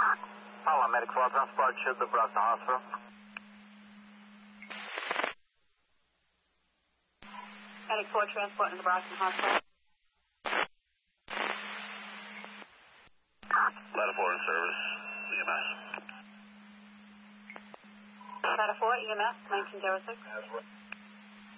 Hello, Medic 4 transport to the Brockton Hospital. Medic 4 transport to the Brockton Hospital. Metaphor in service, EMS. Meta 4 EMS 1906.